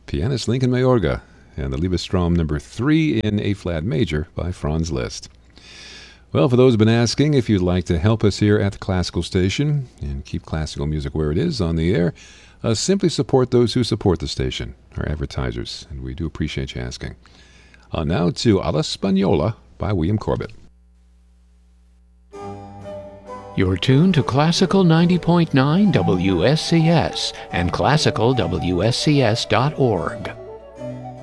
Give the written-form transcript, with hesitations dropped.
pianist Lincoln Mayorga, and the Liebestrom number 3 in A-flat major by Franz Liszt. Well, for those who've been asking, if you'd like to help us here at the Classical Station and keep classical music where it is on the air, simply support those who support the station, our advertisers, and we do appreciate you asking. Now to Alla Spagnola by William Corbett. You're tuned to Classical 90.9 WSCS and classicalwscs.org.